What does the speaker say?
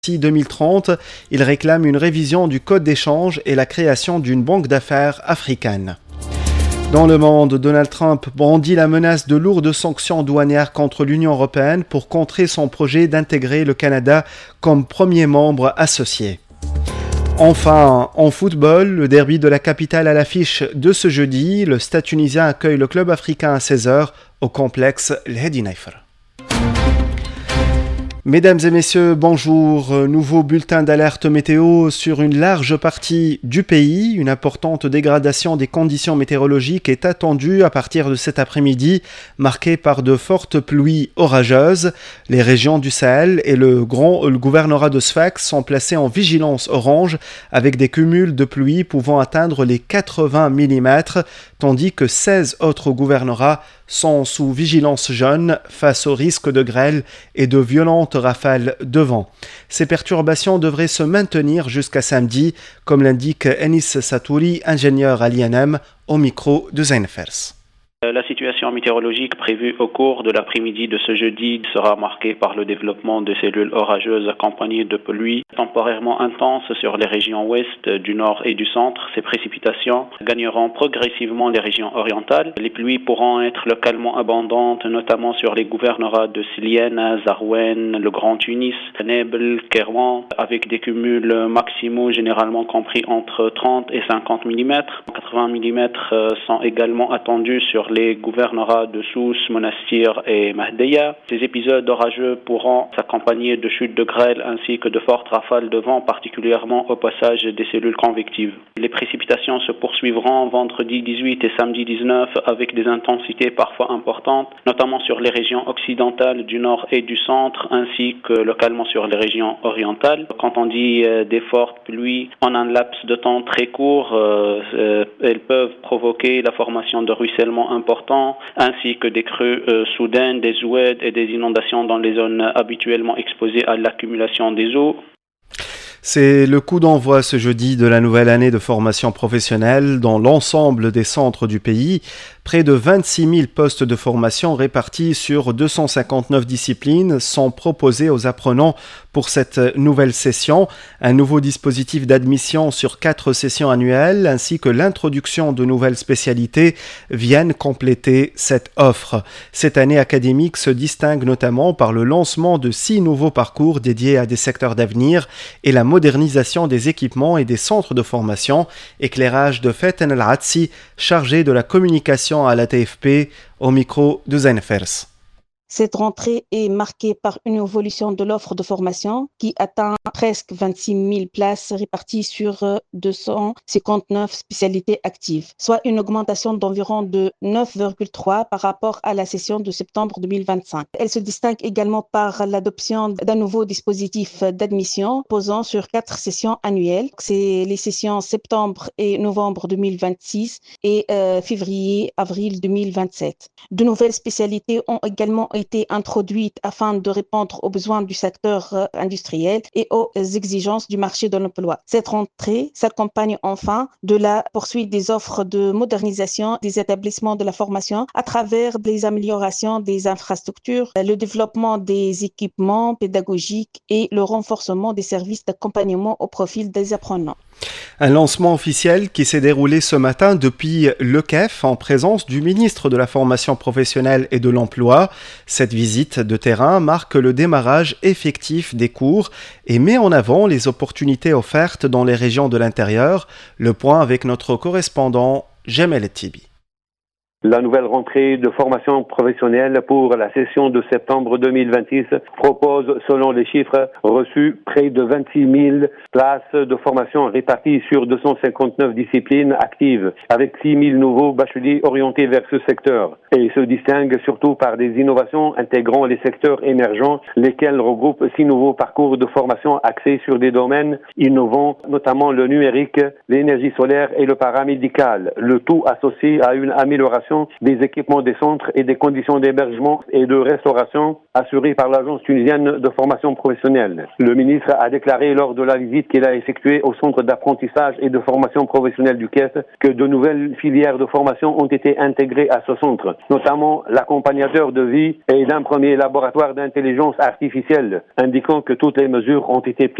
D'ici 2030, il réclame une révision du code d'échange et la création d'une banque d'affaires africaine. Dans le monde, Donald Trump brandit la menace de lourdes sanctions douanières contre l'Union européenne pour contrer son projet d'intégrer le Canada comme premier membre associé. Enfin, en football, le derby de la capitale à l'affiche de ce jeudi, le Stade tunisien accueille le club africain à 16h au complexe L'Hedi Naifr. Mesdames et messieurs, bonjour. Nouveau bulletin d'alerte météo sur une large partie du pays. Une importante dégradation des conditions météorologiques est attendue à partir de cet après-midi, marquée par de fortes pluies orageuses. Les régions du Sahel et le gouvernorat de Sfax sont placés en vigilance orange avec des cumuls de pluie pouvant atteindre les 80 mm, tandis que 16 autres gouvernorats sont sous vigilance jaune face au risque de grêle et de violentes rafales de vent. Ces perturbations devraient se maintenir jusqu'à samedi, comme l'indique Enis Satouri, ingénieur à l'INM, au micro de Zainfers. La situation météorologique prévue au cours de l'après-midi de ce jeudi sera marquée par le développement de cellules orageuses accompagnées de pluies temporairement intenses sur les régions ouest, du nord et du centre. Ces précipitations gagneront progressivement les régions orientales. Les pluies pourront être localement abondantes, notamment sur les gouvernorats de Silienne, Zarouen, le Grand Tunis, Nebel, Kérouan, avec des cumuls maximaux généralement compris entre 30 et 50 mm. 80 mm sont également attendus sur les gouvernorats de Sousse, Monastir et Mahdeya. Ces épisodes orageux pourront s'accompagner de chutes de grêle ainsi que de fortes rafales de vent, particulièrement au passage des cellules convectives. Les précipitations se poursuivront vendredi 18 et samedi 19 avec des intensités parfois importantes, notamment sur les régions occidentales du nord et du centre, ainsi que localement sur les régions orientales. Quand on dit des fortes pluies en un laps de temps très court, elles peuvent provoquer la formation de ruissellements importants, ainsi que des crues soudaines, des oueds et des inondations dans les zones habituellement exposées à l'accumulation des eaux. C'est le coup d'envoi ce jeudi de la nouvelle année de formation professionnelle dans l'ensemble des centres du pays. Près de 26 000 postes de formation répartis sur 259 disciplines sont proposés aux apprenants pour cette nouvelle session. Un nouveau dispositif d'admission sur 4 sessions annuelles ainsi que l'introduction de nouvelles spécialités viennent compléter cette offre. Cette année académique se distingue notamment par le lancement de 6 nouveaux parcours dédiés à des secteurs d'avenir et la modernisation des équipements et des centres de formation. Éclairage de Feten El-Hatsi, chargé de la communication à la TFP, au micro de Zainfers. Cette rentrée est marquée par une évolution de l'offre de formation qui atteint presque 26 000 places réparties sur 259 spécialités actives, soit une augmentation d'environ de 9,3 par rapport à la session de septembre 2025. Elle se distingue également par l'adoption d'un nouveau dispositif d'admission posant sur 4 sessions annuelles. C'est les sessions septembre et novembre 2026 et février-avril 2027. De nouvelles spécialités ont également été introduites afin de répondre aux besoins du secteur industriel et aux exigences du marché de l'emploi. Cette rentrée s'accompagne enfin de la poursuite des offres de modernisation des établissements de la formation à travers les améliorations des infrastructures, le développement des équipements pédagogiques et le renforcement des services d'accompagnement au profil des apprenants. Un lancement officiel qui s'est déroulé ce matin depuis le CEF en présence du ministre de la Formation professionnelle et de l'Emploi. Cette visite de terrain marque le démarrage effectif des cours et met en avant les opportunités offertes dans les régions de l'intérieur. Le point avec notre correspondant Jamel Tibi. La nouvelle rentrée de formation professionnelle pour la session de septembre 2026 propose, selon les chiffres reçus, près de 26 000 places de formation réparties sur 259 disciplines actives, avec 6 000 nouveaux bacheliers orientés vers ce secteur. Et se distingue surtout par des innovations intégrant les secteurs émergents, lesquels regroupent 6 nouveaux parcours de formation axés sur des domaines innovants, notamment le numérique, l'énergie solaire et le paramédical, le tout associé à une amélioration l'installation des équipements des centres et des conditions d'hébergement et de restauration assurées par l'Agence tunisienne de formation professionnelle. Le ministre a déclaré lors de la visite qu'il a effectuée au centre d'apprentissage et de formation professionnelle du Caisse que de nouvelles filières de formation ont été intégrées à ce centre, notamment l'accompagnateur de vie et d'un premier laboratoire d'intelligence artificielle, indiquant que toutes les mesures ont été prises